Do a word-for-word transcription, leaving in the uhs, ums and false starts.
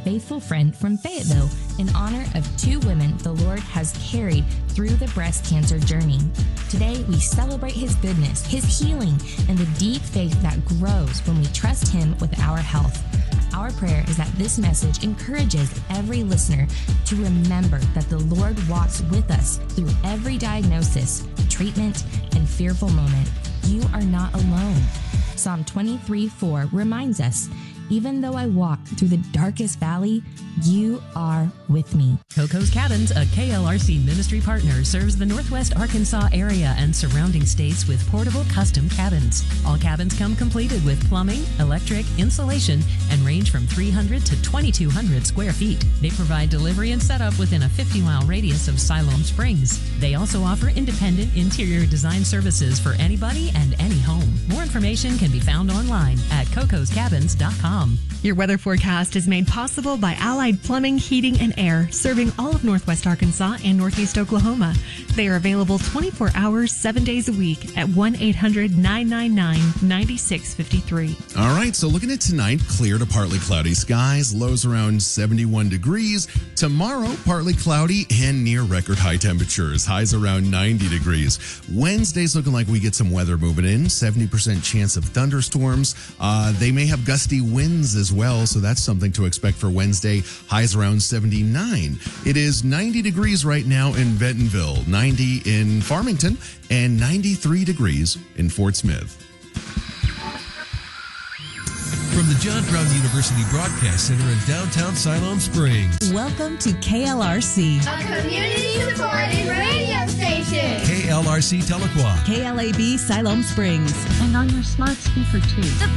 faithful friend from Fayetteville in honor of two women the Lord has carried through the breast cancer journey. Today, we celebrate his goodness, his healing, and the deep faith that grows when we trust him with our health. Our prayer is that this message encourages every listener to remember that the Lord walks with us through every diagnosis, treatment, and fearful moment. You are not alone. Psalm twenty-three four reminds us, even though I walk through the darkest valley, you are with me. Coco's Cabins, a K L R C ministry partner, serves the Northwest Arkansas area and surrounding states with portable custom cabins. All cabins come completed with plumbing, electric, insulation, and range from three hundred to twenty-two hundred square feet. They provide delivery and setup within a fifty mile radius of Siloam Springs. They also offer independent interior design services for anybody and any home. More information can be found online at cocos cabins dot com. Your weather forecast is made possible by Allied Plumbing, Heating, and Air, serving all of Northwest Arkansas and Northeast Oklahoma. They are available twenty-four hours, seven days a week at one eight hundred nine nine nine nine six five three. All right, so looking at tonight, clear to partly cloudy skies, lows around seventy-one degrees. Tomorrow, partly cloudy and near record high temperatures, highs around ninety degrees. Wednesday's looking like we get some weather moving in, seventy percent chance of thunderstorms. Uh, they may have gusty winds as well, so that's something to expect for Wednesday. Highs around seventy-nine. It is ninety degrees right now in Bentonville, ninety in Farmington, and ninety-three degrees in Fort Smith. From the John Brown University Broadcast Center in downtown Siloam Springs. Welcome to K L R C, a community-supported radio station. K L R C Tahlequah. K L A B Siloam Springs. And on your smart speaker too. The